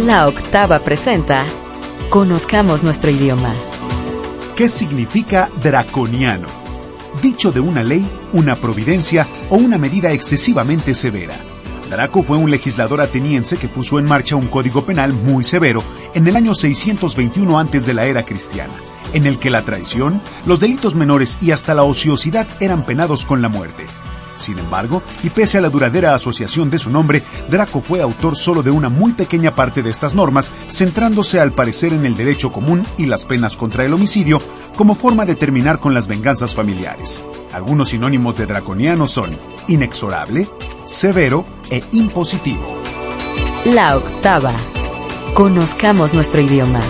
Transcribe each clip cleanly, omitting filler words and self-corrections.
La Octava presenta Conozcamos nuestro idioma. ¿Qué significa draconiano? Dicho de una ley, una providencia o una medida excesivamente severa. Draco fue un legislador ateniense que puso en marcha un código penal muy severo en el año 621 antes de la era cristiana, en el que la traición, los delitos menores y hasta la ociosidad eran penados con la muerte. Sin embargo, y pese a la duradera asociación de su nombre, Draco fue autor solo de una muy pequeña parte de estas normas, centrándose al parecer en el derecho común y las penas contra el homicidio como forma de terminar con las venganzas familiares. Algunos sinónimos de draconiano son inexorable, severo e impositivo. La Octava. Conozcamos nuestro idioma.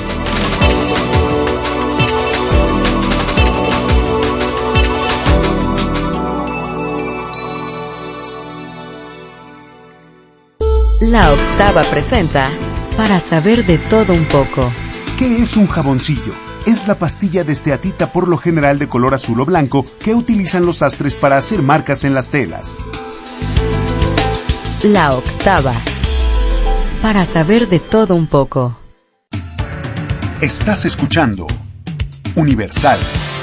La Octava presenta Para saber de todo un poco. ¿Qué es un jaboncillo? Es la pastilla de esteatita por lo general de color azul o blanco que utilizan los sastres para hacer marcas en las telas. La Octava. Para saber de todo un poco. Estás escuchando Universal.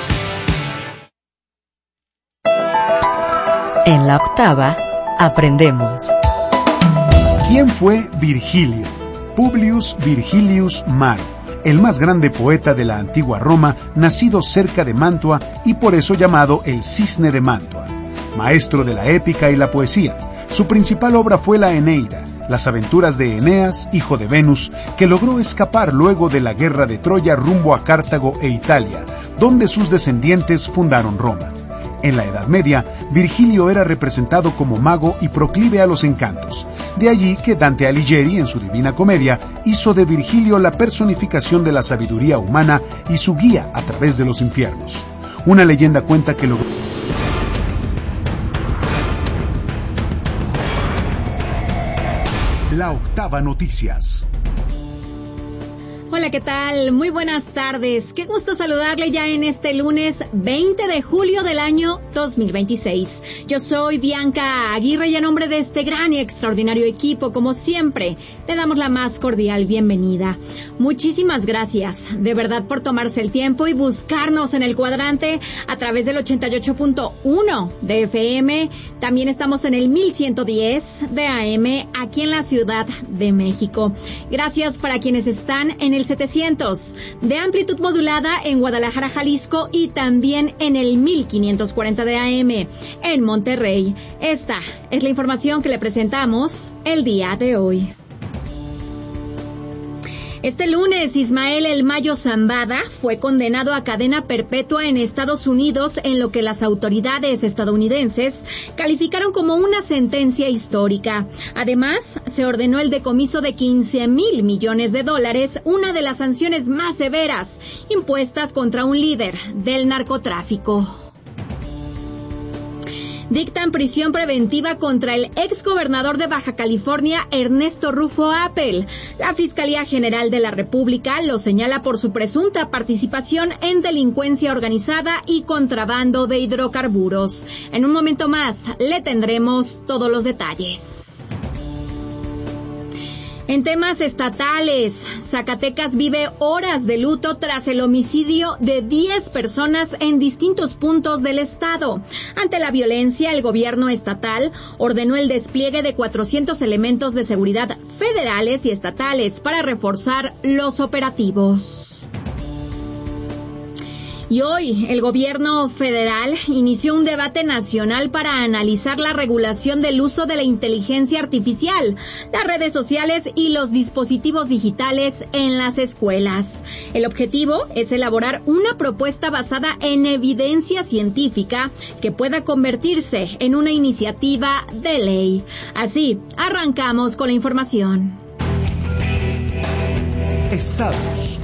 En la Octava aprendemos. ¿Quién fue Virgilio? Publius Virgilius Maro, el más grande poeta de la antigua Roma, nacido cerca de Mantua y por eso llamado el Cisne de Mantua. Maestro de la épica y la poesía, su principal obra fue la Eneida, las aventuras de Eneas, hijo de Venus, que logró escapar luego de la guerra de Troya rumbo a Cartago e Italia, donde sus descendientes fundaron Roma. En la Edad Media, Virgilio era representado como mago y proclive a los encantos. De allí que Dante Alighieri, en su Divina Comedia, hizo de Virgilio la personificación de la sabiduría humana y su guía a través de los infiernos. Una leyenda cuenta que logró... La Octava Noticias. Hola, ¿qué tal? Muy buenas tardes. Qué gusto saludarle ya en este lunes 20 de julio del año 2026. Yo soy Bianca Aguirre y a nombre de este gran y extraordinario equipo, como siempre, le damos la más cordial bienvenida. Muchísimas gracias, de verdad, por tomarse el tiempo y buscarnos en el cuadrante a través del 88.1 de FM. También estamos en el 1110 de AM aquí en la Ciudad de México. Gracias para quienes están en el 700 de amplitud modulada en Guadalajara, Jalisco y también en el 1540 de AM en Monterrey. Esta es la información que le presentamos el día de hoy. Este lunes, Ismael El Mayo Zambada fue condenado a cadena perpetua en Estados Unidos en lo que las autoridades estadounidenses calificaron como una sentencia histórica. Además, se ordenó el decomiso de $15,000 millones, una de las sanciones más severas impuestas contra un líder del narcotráfico. Dictan prisión preventiva contra el exgobernador de Baja California, Ernesto Rufo Appel. La Fiscalía General de la República lo señala por su presunta participación en delincuencia organizada y contrabando de hidrocarburos. En un momento más le tendremos todos los detalles. En temas estatales, Zacatecas vive horas de luto tras el homicidio de 10 personas en distintos puntos del estado. Ante la violencia, el gobierno estatal ordenó el despliegue de 400 elementos de seguridad federales y estatales para reforzar los operativos. Y hoy, el gobierno federal inició un debate nacional para analizar la regulación del uso de la inteligencia artificial, las redes sociales y los dispositivos digitales en las escuelas. El objetivo es elaborar una propuesta basada en evidencia científica que pueda convertirse en una iniciativa de ley. Así, arrancamos con la información. Estados.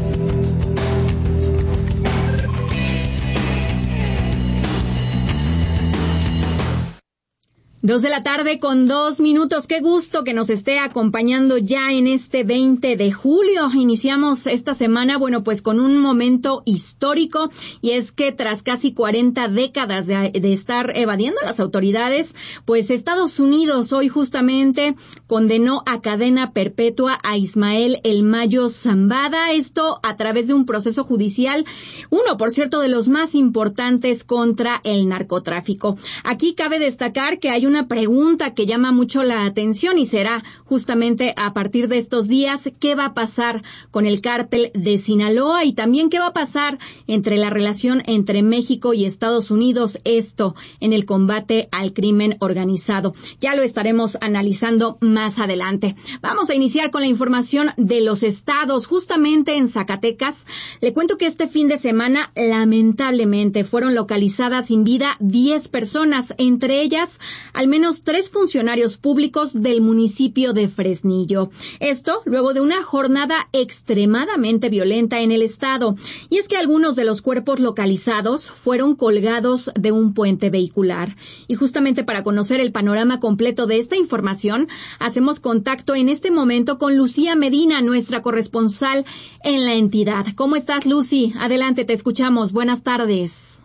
2:02 p.m. Qué gusto que nos esté acompañando ya en este 20 de julio. Iniciamos esta semana, pues con un momento histórico, y es que tras casi 40 décadas de estar evadiendo a las autoridades, pues Estados Unidos hoy justamente condenó a cadena perpetua a Ismael El Mayo Zambada, esto a través de un proceso judicial, uno, por cierto, de los más importantes contra el narcotráfico. Aquí cabe destacar que hay una pregunta que llama mucho la atención y será justamente a partir de estos días: ¿qué va a pasar con el cártel de Sinaloa? Y también ¿qué va a pasar entre la relación entre México y Estados Unidos, esto en el combate al crimen organizado? Ya lo estaremos analizando más adelante. Vamos a iniciar con la información de los estados. Justamente en Zacatecas, le cuento que este fin de semana lamentablemente fueron localizadas sin vida 10 personas, entre ellas al menos 3 funcionarios públicos del municipio de Fresnillo. Esto luego de una jornada extremadamente violenta en el estado. Y es que algunos de los cuerpos localizados fueron colgados de un puente vehicular. Y justamente para conocer el panorama completo de esta información, hacemos contacto en este momento con Lucía Medina, nuestra corresponsal en la entidad. ¿Cómo estás, Lucy? Adelante, te escuchamos. Buenas tardes.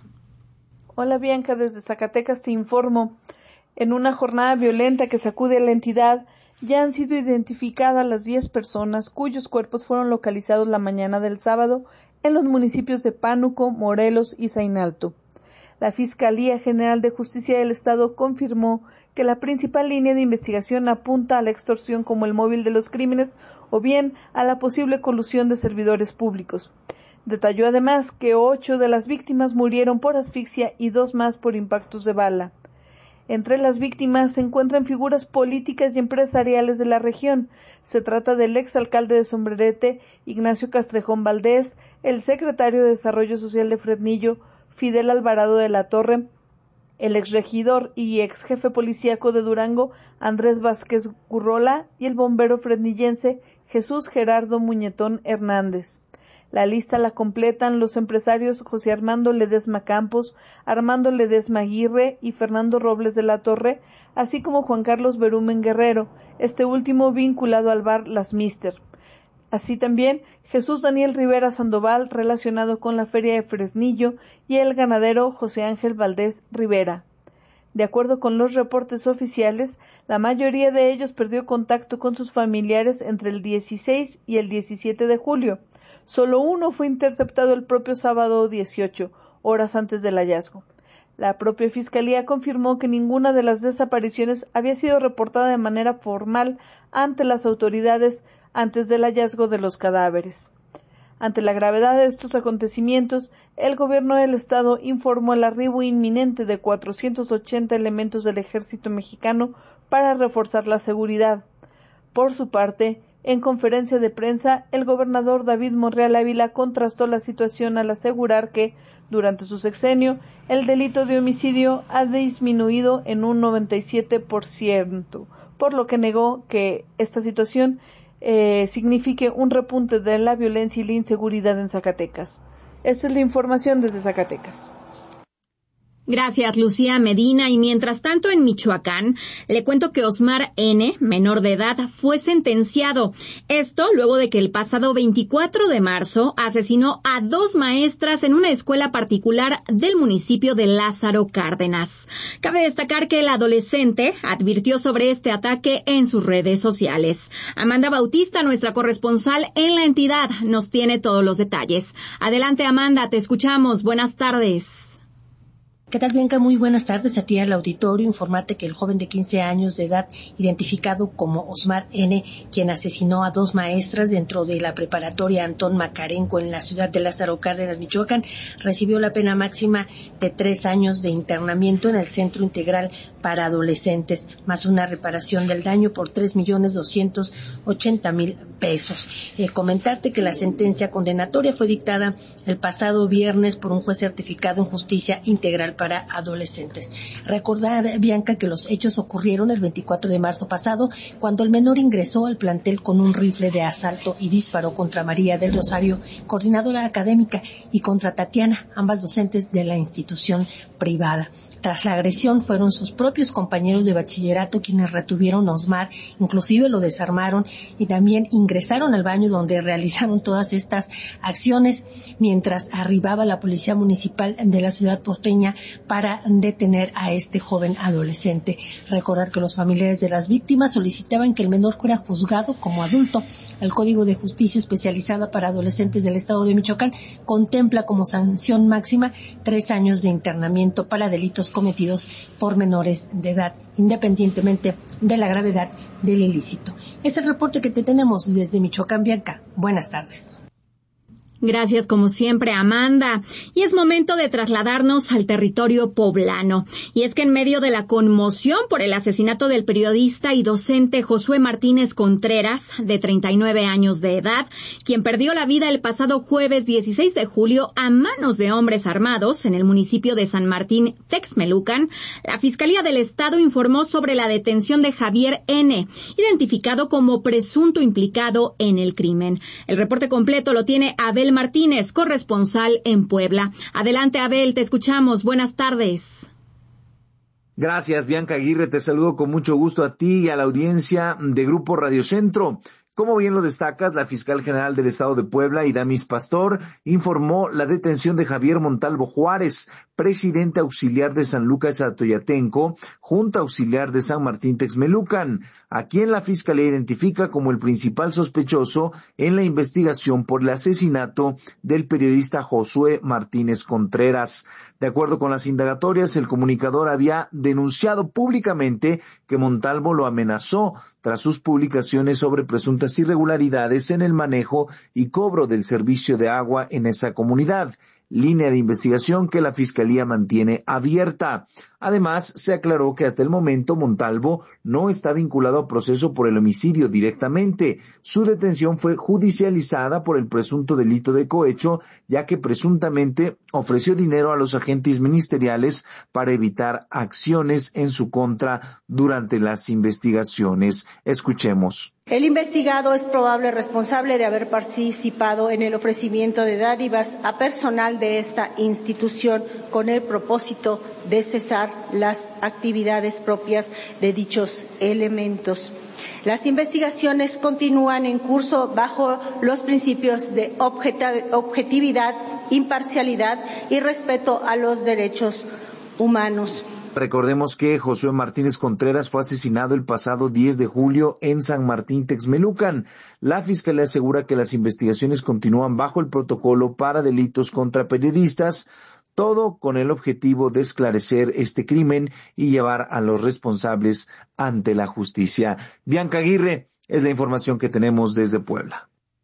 Hola, Bianca, desde Zacatecas te informo. En una jornada violenta que sacude a la entidad, ya han sido identificadas las 10 personas cuyos cuerpos fueron localizados la mañana del sábado en los municipios de Pánuco, Morelos y Zainalto. La Fiscalía General de Justicia del Estado confirmó que la principal línea de investigación apunta a la extorsión como el móvil de los crímenes o bien a la posible colusión de servidores públicos. Detalló además que 8 de las víctimas murieron por asfixia y 2 más por impactos de bala. Entre las víctimas se encuentran figuras políticas y empresariales de la región. Se trata del exalcalde de Sombrerete, Ignacio Castrejón Valdés, el secretario de Desarrollo Social de Fresnillo, Fidel Alvarado de la Torre, el exregidor y exjefe policíaco de Durango, Andrés Vázquez Gurrola, y el bombero fresnillense Jesús Gerardo Muñetón Hernández. La lista la completan los empresarios José Armando Ledesma Campos, Armando Ledesma Aguirre y Fernando Robles de la Torre, así como Juan Carlos Berumen Guerrero, este último vinculado al bar Las Mister. Así también Jesús Daniel Rivera Sandoval, relacionado con la Feria de Fresnillo, y el ganadero José Ángel Valdés Rivera. De acuerdo con los reportes oficiales, la mayoría de ellos perdió contacto con sus familiares entre el 16 y el 17 de julio. Solo uno fue interceptado el propio sábado 18, horas antes del hallazgo. La propia Fiscalía confirmó que ninguna de las desapariciones había sido reportada de manera formal ante las autoridades antes del hallazgo de los cadáveres. Ante la gravedad de estos acontecimientos, el gobierno del estado informó el arribo inminente de 480 elementos del ejército mexicano para reforzar la seguridad. Por su parte, en conferencia de prensa, el gobernador David Monreal Ávila contrastó la situación al asegurar que, durante su sexenio, el delito de homicidio ha disminuido en un 97%, por lo que negó que esta situación signifique un repunte de la violencia y la inseguridad en Zacatecas. Esta es la información desde Zacatecas. Gracias, Lucía Medina. Y mientras tanto, en Michoacán, le cuento que Osmar N., menor de edad, fue sentenciado. Esto luego de que el pasado 24 de marzo asesinó a 2 maestras en una escuela particular del municipio de Lázaro Cárdenas. Cabe destacar que el adolescente advirtió sobre este ataque en sus redes sociales. Amanda Bautista, nuestra corresponsal en la entidad, nos tiene todos los detalles. Adelante, Amanda, te escuchamos. Buenas tardes. ¿Qué tal, Bianca? Muy buenas tardes a ti al auditorio. Informarte que el joven de 15 años de edad, identificado como Osmar N., quien asesinó a 2 maestras dentro de la preparatoria Antón Macarenco en la ciudad de Lázaro Cárdenas, Michoacán, recibió la pena máxima de 3 años de internamiento en el Centro Integral para Adolescentes, más una reparación del daño por 3,280,000 pesos. Comentarte que la sentencia condenatoria fue dictada el pasado viernes por un juez certificado en justicia integral para adolescentes. Recordar, Bianca, que los hechos ocurrieron el 24 de marzo pasado, cuando el menor ingresó al plantel con un rifle de asalto y disparó contra María del Rosario, coordinadora académica, y contra Tatiana, ambas docentes de la institución privada. Tras la agresión fueron sus propios compañeros de bachillerato quienes retuvieron a Osmar, inclusive lo desarmaron y también ingresaron al baño donde realizaron todas estas acciones, mientras arribaba la policía municipal de la ciudad porteña para detener a este joven adolescente. Recordar que los familiares de las víctimas solicitaban que el menor fuera juzgado como adulto. El Código de Justicia Especializada para Adolescentes del Estado de Michoacán contempla como sanción máxima 3 años de internamiento para delitos cometidos por menores de edad, independientemente de la gravedad del ilícito. Es el reporte que te tenemos desde Michoacán, Bianca. Buenas tardes. Gracias, como siempre, Amanda. Y es momento de trasladarnos al territorio poblano. Y es que en medio de la conmoción por el asesinato del periodista y docente Josué Martínez Contreras, de 39 años de edad, quien perdió la vida el pasado jueves 16 de julio a manos de hombres armados en el municipio de San Martín, Texmelucan, la Fiscalía del Estado informó sobre la detención de Javier N., identificado como presunto implicado en el crimen. El reporte completo lo tiene Abel Martínez, corresponsal en Puebla. Adelante, Abel, te escuchamos. Buenas tardes. Gracias, Bianca Aguirre. Te saludo con mucho gusto a ti y a la audiencia de Grupo Radio Centro. Como bien lo destacas, la fiscal general del Estado de Puebla, Idamis Pastor, informó la detención de Javier Montalvo Juárez, presidente auxiliar de San Lucas Atoyatenco, junta auxiliar de San Martín Texmelucan, a quien la fiscalía identifica como el principal sospechoso en la investigación por el asesinato del periodista Josué Martínez Contreras. De acuerdo con las indagatorias, el comunicador había denunciado públicamente que Montalvo lo amenazó tras sus publicaciones sobre presuntas irregularidades en el manejo y cobro del servicio de agua en esa comunidad, línea de investigación que la Fiscalía mantiene abierta. Además, se aclaró que hasta el momento Montalvo no está vinculado a proceso por el homicidio directamente. Su detención fue judicializada por el presunto delito de cohecho, ya que presuntamente ofreció dinero a los agentes ministeriales para evitar acciones en su contra durante las investigaciones. Escuchemos. El investigado es probable responsable de haber participado en el ofrecimiento de dádivas a personal de esta institución con el propósito de cesar las actividades propias de dichos elementos. Las investigaciones continúan en curso bajo los principios de objetividad, imparcialidad y respeto a los derechos humanos. Recordemos que Josué Martínez Contreras fue asesinado el pasado 10 de julio en San Martín Texmelucan. La Fiscalía asegura que las investigaciones continúan bajo el protocolo para delitos contra periodistas, todo con el objetivo de esclarecer este crimen y llevar a los responsables ante la justicia. Bianca Aguirre, es la información que tenemos desde Puebla.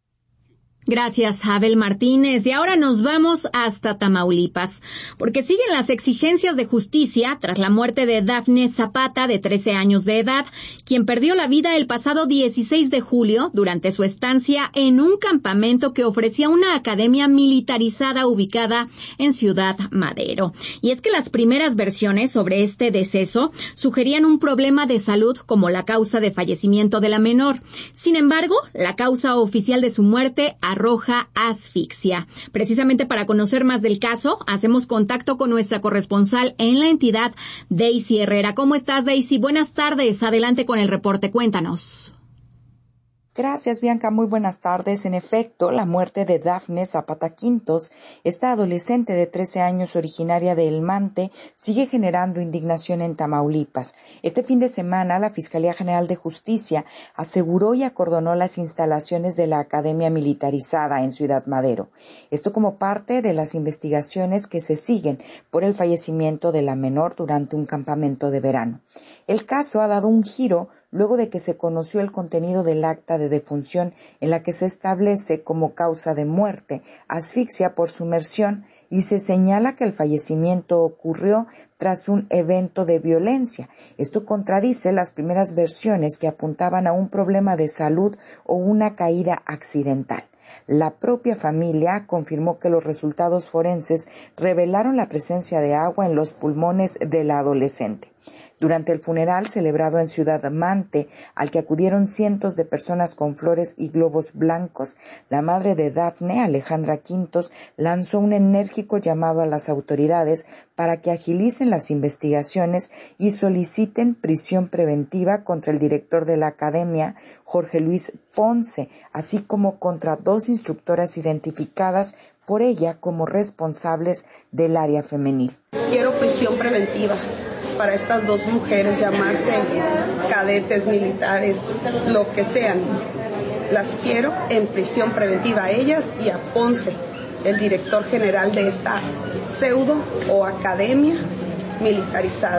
Gracias, Abel Martínez. Y ahora nos vamos hasta Tamaulipas, porque siguen las exigencias de justicia tras la muerte de Dafne Zapata, de 13 años de edad, quien perdió la vida el pasado 16 de julio durante su estancia en un campamento que ofrecía una academia militarizada ubicada en Ciudad Madero. Y es que las primeras versiones sobre este deceso sugerían un problema de salud como la causa de fallecimiento de la menor. Sin embargo, la causa oficial de su muerte arroja asfixia. Precisamente para conocer más del caso, hacemos contacto con nuestra corresponsal en la entidad, Daisy Herrera. ¿Cómo estás, Daisy? Buenas tardes. Adelante con el reporte. Cuéntanos. Gracias, Bianca. Muy buenas tardes. En efecto, la muerte de Dafne Zapata Quintos, esta adolescente de 13 años originaria de El Mante, sigue generando indignación en Tamaulipas. Este fin de semana, la Fiscalía General de Justicia aseguró y acordonó las instalaciones de la Academia Militarizada en Ciudad Madero. Esto como parte de las investigaciones que se siguen por el fallecimiento de la menor durante un campamento de verano. El caso ha dado un giro luego de que se conoció el contenido del acta de defunción en la que se establece como causa de muerte asfixia por sumersión y se señala que el fallecimiento ocurrió tras un evento de violencia. Esto contradice las primeras versiones que apuntaban a un problema de salud o una caída accidental. La propia familia confirmó que los resultados forenses revelaron la presencia de agua en los pulmones de la adolescente. Durante el funeral celebrado en Ciudad Mante, al que acudieron cientos de personas con flores y globos blancos, la madre de Dafne, Alejandra Quintos, lanzó un enérgico llamado a las autoridades para que agilicen las investigaciones y soliciten prisión preventiva contra el director de la academia, Jorge Luis Ponce, así como contra 2 instructoras identificadas por ella como responsables del área femenil. Quiero prisión preventiva para estas 2 mujeres, llamarse cadetes, militares, lo que sean. Las quiero en prisión preventiva, a ellas y a Ponce, el director general de esta pseudo o academia militarizada.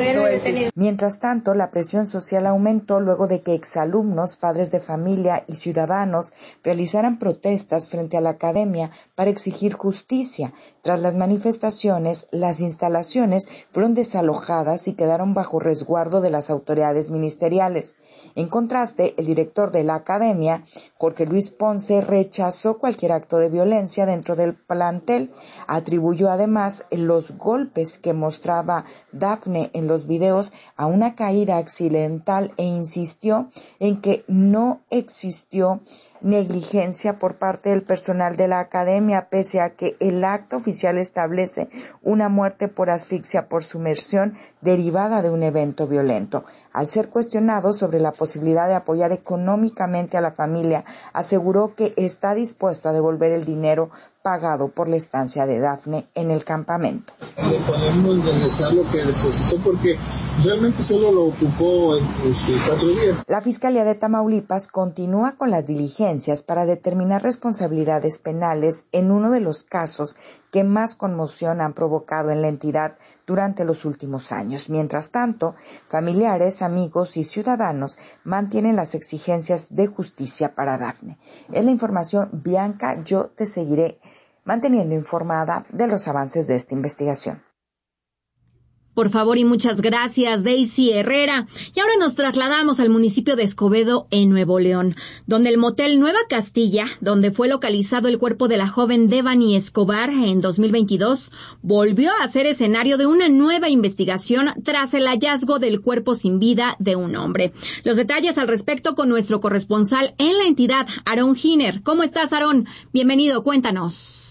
Mientras tanto, la presión social aumentó luego de que exalumnos, padres de familia y ciudadanos realizaran protestas frente a la academia para exigir justicia. Tras las manifestaciones, las instalaciones fueron desalojadas y quedaron bajo resguardo de las autoridades ministeriales. En contraste, el director de la academia, Jorge Luis Ponce, rechazó cualquier acto de violencia dentro del plantel. Atribuyó además los golpes que mostraba Dafne en los videos a una caída accidental e insistió en que no existió negligencia por parte del personal de la academia, pese a que el acta oficial establece una muerte por asfixia por sumersión derivada de un evento violento. Al ser cuestionado sobre la posibilidad de apoyar económicamente a la familia, aseguró que está dispuesto a devolver el dinero pagado por la estancia de Dafne en el campamento. Le podemos regresar lo que depositó porque realmente solo lo ocupó 4 días. La Fiscalía de Tamaulipas continúa con las diligencias para determinar responsabilidades penales en uno de los casos que más conmoción han provocado en la entidad durante los últimos años. Mientras tanto, familiares, amigos y ciudadanos mantienen las exigencias de justicia para Dafne. Es la información, Bianca, yo te seguiré manteniendo informada de los avances de esta investigación. Por favor y muchas gracias, Daisy Herrera. Y ahora nos trasladamos al municipio de Escobedo, en Nuevo León, donde el motel Nueva Castilla, donde fue localizado el cuerpo de la joven Devani Escobar en 2022, volvió a ser escenario de una nueva investigación tras el hallazgo del cuerpo sin vida de un hombre. Los detalles al respecto con nuestro corresponsal en la entidad, Aarón Giner. ¿Cómo estás, Aarón? Bienvenido, cuéntanos.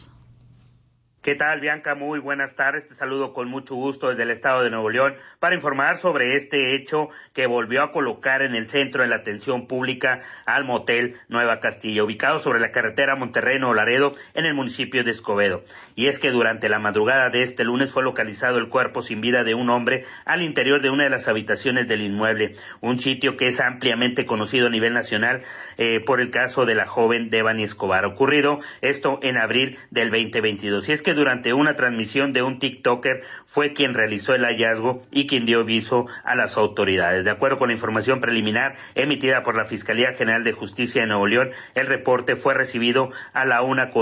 ¿Qué tal, Bianca? Muy buenas tardes. Te saludo con mucho gusto desde el estado de Nuevo León para informar sobre este hecho que volvió a colocar en el centro de la atención pública al motel Nueva Castilla, ubicado sobre la carretera Monterrey-Nuevo Laredo en el municipio de Escobedo. Y es que durante la madrugada de este lunes fue localizado el cuerpo sin vida de un hombre al interior de una de las habitaciones del inmueble, un sitio que es ampliamente conocido a nivel nacional por el caso de la joven Devani Escobar. Ocurrido esto en abril del 2022. Y es que durante una transmisión de un TikToker fue quien realizó el hallazgo y quien dio aviso a las autoridades. De acuerdo con la información preliminar emitida por la Fiscalía General de Justicia de Nuevo León, el reporte fue recibido a la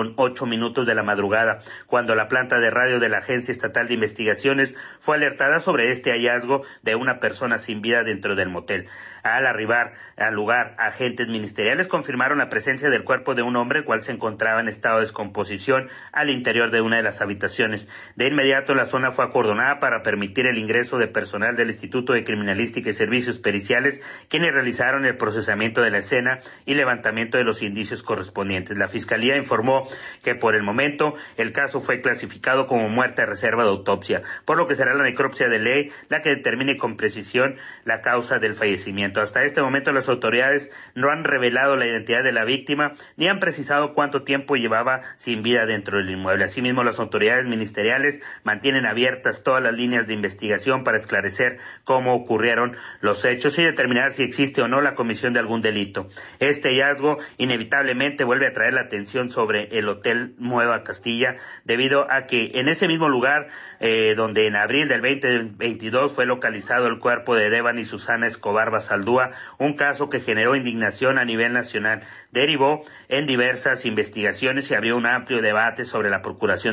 1:08 de la madrugada, cuando la planta de radio de la Agencia Estatal de Investigaciones fue alertada sobre este hallazgo de una persona sin vida dentro del motel. Al arribar al lugar, agentes ministeriales confirmaron la presencia del cuerpo de un hombre, el cual se encontraba en estado de descomposición al interior de una de las habitaciones. De inmediato la zona fue acordonada para permitir el ingreso de personal del Instituto de Criminalística y Servicios Periciales, quienes realizaron el procesamiento de la escena y levantamiento de los indicios correspondientes. La Fiscalía informó que por el momento el caso fue clasificado como muerte a reserva de autopsia, por lo que será la necropsia de ley la que determine con precisión la causa del fallecimiento. Hasta este momento las autoridades no han revelado la identidad de la víctima ni han precisado cuánto tiempo llevaba sin vida dentro del inmueble. Asimismo, las autoridades ministeriales mantienen abiertas todas las líneas de investigación para esclarecer cómo ocurrieron los hechos y determinar si existe o no la comisión de algún delito. Este hallazgo inevitablemente vuelve a traer la atención sobre el Hotel Nueva Castilla, debido a que en ese mismo lugar donde en abril del 2022 fue localizado el cuerpo de Devani Susana Escobar Basaldúa, un caso que generó indignación a nivel nacional, derivó en diversas investigaciones y abrió un amplio debate sobre la procuración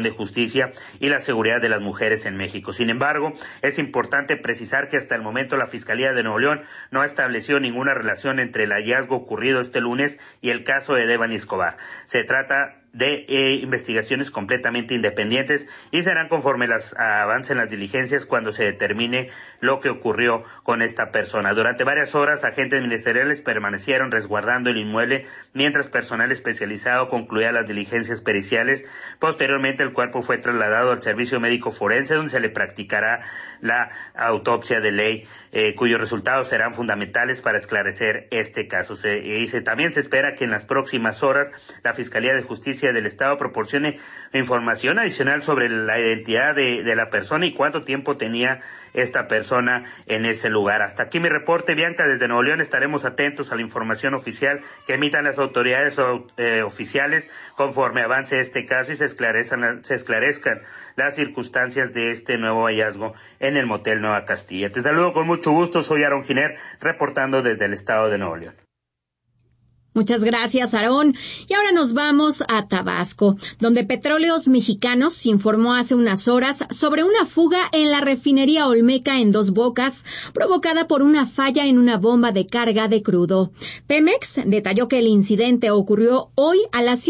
de justicia y la seguridad de las mujeres en México. Sin embargo, es importante precisar que hasta el momento la Fiscalía de Nuevo León no ha establecido ninguna relación entre el hallazgo ocurrido este lunes y el caso de Devani Escobar. Se trata de investigaciones completamente independientes y serán conforme avancen las diligencias cuando se determine lo que ocurrió con esta persona. Durante varias horas, agentes ministeriales permanecieron resguardando el inmueble mientras personal especializado concluía las diligencias periciales. Posteriormente, el cuerpo fue trasladado al servicio médico forense, donde se le practicará la autopsia de ley, cuyos resultados serán fundamentales para esclarecer este caso. También se espera que en las próximas horas la Fiscalía de Justicia del Estado proporcione información adicional sobre la identidad de la persona y cuánto tiempo tenía esta persona en ese lugar. Hasta aquí mi reporte, Bianca, desde Nuevo León. Estaremos atentos a la información oficial que emitan las autoridades oficiales conforme avance este caso y se esclarezcan las circunstancias de este nuevo hallazgo en el motel Nueva Castilla. Te saludo con mucho gusto, soy Aarón Giner, reportando desde el Estado de Nuevo León. Muchas gracias, Aarón. Y ahora nos vamos a Tabasco, donde Petróleos Mexicanos informó hace unas horas sobre una fuga en la refinería Olmeca en Dos Bocas, provocada por una falla en una bomba de carga de crudo. Pemex detalló que el incidente ocurrió hoy a las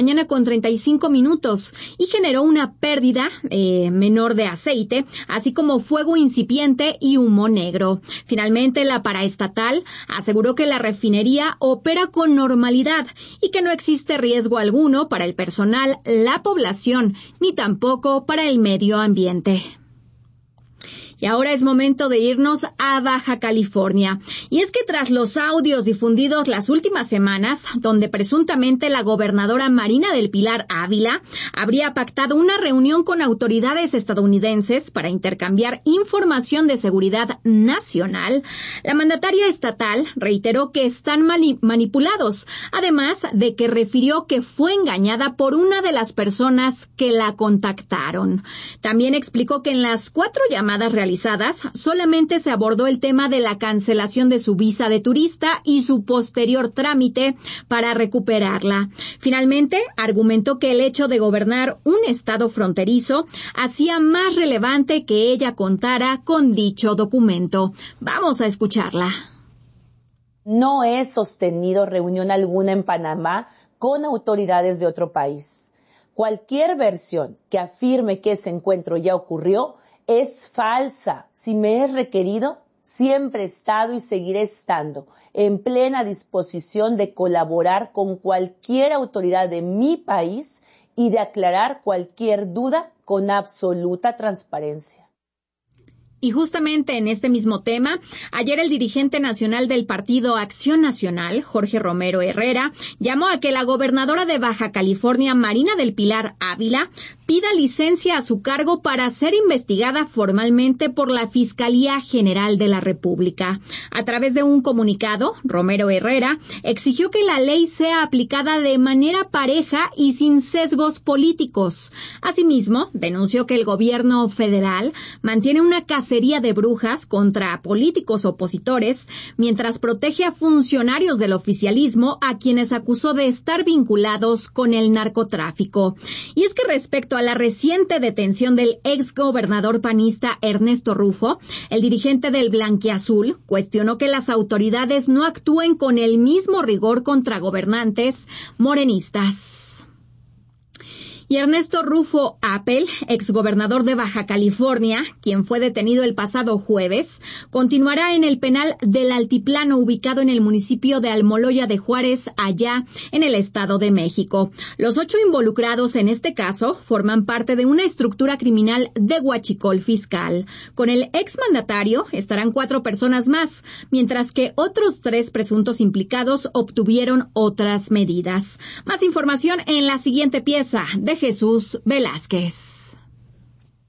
7:35 y generó una pérdida menor de aceite, así como fuego incipiente y humo negro. Finalmente, la paraestatal aseguró que la refinería opera con normalidad y que no existe riesgo alguno para el personal, la población, ni tampoco para el medio ambiente. Y ahora es momento de irnos a Baja California. Y es que tras los audios difundidos las últimas semanas, donde presuntamente la gobernadora Marina del Pilar Ávila habría pactado una reunión con autoridades estadounidenses para intercambiar información de seguridad nacional, la mandataria estatal reiteró que están manipulados, además de que refirió que fue engañada por una de las personas que la contactaron. También explicó que en las 4 llamadas realizadas solamente se abordó el tema de la cancelación de su visa de turista y su posterior trámite para recuperarla. Finalmente, argumentó que el hecho de gobernar un estado fronterizo hacía más relevante que ella contara con dicho documento. Vamos a escucharla. No he sostenido reunión alguna en Panamá con autoridades de otro país. Cualquier versión que afirme que ese encuentro ya ocurrió es falsa. Si me es requerido, siempre he estado y seguiré estando en plena disposición de colaborar con cualquier autoridad de mi país y de aclarar cualquier duda con absoluta transparencia. Y justamente en este mismo tema, ayer el dirigente nacional del Partido Acción Nacional, Jorge Romero Herrera, llamó a que la gobernadora de Baja California, Marina del Pilar Ávila, pida licencia a su cargo para ser investigada formalmente por la Fiscalía General de la República. A través de un comunicado, Romero Herrera exigió que la ley sea aplicada de manera pareja y sin sesgos políticos. Asimismo, denunció que el gobierno federal mantiene una cacería de brujas contra políticos opositores, mientras protege a funcionarios del oficialismo a quienes acusó de estar vinculados con el narcotráfico. Y es que respecto a la reciente detención del exgobernador panista Ernesto Rufo, el dirigente del Blanquiazul cuestionó que las autoridades no actúen con el mismo rigor contra gobernantes morenistas. Y Ernesto Rufo Appel, exgobernador de Baja California, quien fue detenido el pasado jueves, continuará en el penal del Altiplano ubicado en el municipio de Almoloya de Juárez, allá en el Estado de México. Los 8 involucrados en este caso forman parte de una estructura criminal de huachicol fiscal. Con el exmandatario estarán 4 personas más, mientras que otros 3 presuntos implicados obtuvieron otras medidas. Más información en la siguiente pieza de Jesús Velázquez.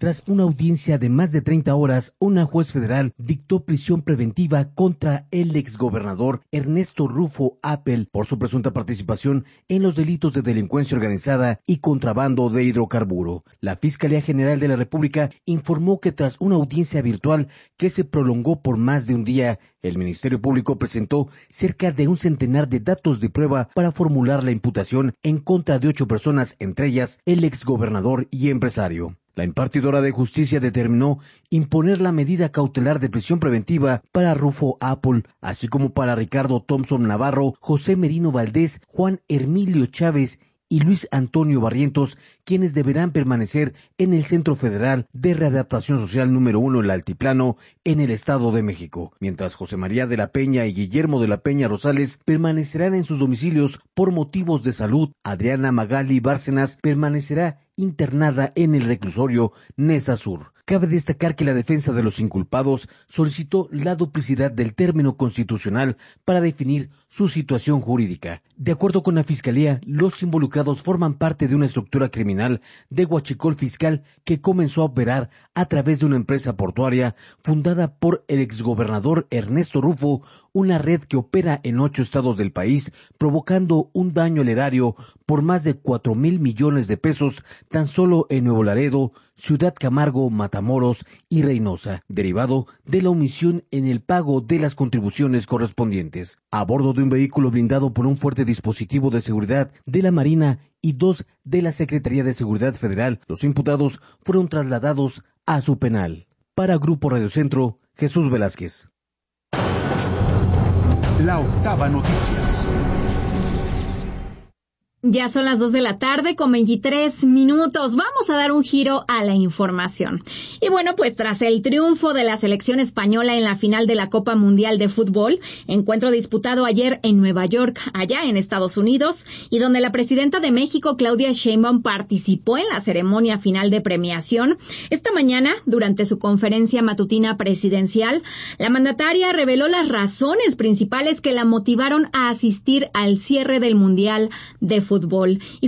Tras una audiencia de más de 30 horas, una juez federal dictó prisión preventiva contra el exgobernador Ernesto Rufo Appel por su presunta participación en los delitos de delincuencia organizada y contrabando de hidrocarburo. La Fiscalía General de la República informó que tras una audiencia virtual que se prolongó por más de un día, el Ministerio Público presentó cerca de un centenar de datos de prueba para formular la imputación en contra de 8 personas, entre ellas el exgobernador y empresario. La impartidora de justicia determinó imponer la medida cautelar de prisión preventiva para Rufo Appel, así como para Ricardo Thompson Navarro, José Merino Valdés, Juan Hermilio Chávez y Luis Antonio Barrientos, quienes deberán permanecer en el Centro Federal de Readaptación Social número 1 El Altiplano, en el Estado de México, mientras José María de la Peña y Guillermo de la Peña Rosales permanecerán en sus domicilios por motivos de salud. Adriana Magali Bárcenas permanecerá internada en el reclusorio Nesa Sur. Cabe destacar que la defensa de los inculpados solicitó la duplicidad del término constitucional para definir su situación jurídica. De acuerdo con la Fiscalía, los involucrados forman parte de una estructura criminal de huachicol fiscal que comenzó a operar a través de una empresa portuaria fundada por el exgobernador Ernesto Rufo, una red que opera en 8 estados del país, provocando un daño al erario por más de 4,000 millones de pesos tan solo en Nuevo Laredo, Ciudad Camargo, Matamoros y Reynosa, derivado de la omisión en el pago de las contribuciones correspondientes. A bordo de un vehículo blindado por un fuerte dispositivo de seguridad de la Marina y 2 de la Secretaría de Seguridad Federal, los imputados fueron trasladados a su penal. Para Grupo Radio Centro, Jesús Velázquez. La Octava Noticias. Ya son las 2 de la tarde con 23 minutos. Vamos a dar un giro a la información. Y bueno, pues tras el triunfo de la selección española en la final de la Copa Mundial de Fútbol, encuentro disputado ayer en Nueva York, allá en Estados Unidos, y donde la presidenta de México, Claudia Sheinbaum, participó en la ceremonia final de premiación. Esta mañana, durante su conferencia matutina presidencial, la mandataria reveló las razones principales que la motivaron a asistir al cierre del Mundial de Fútbol. Y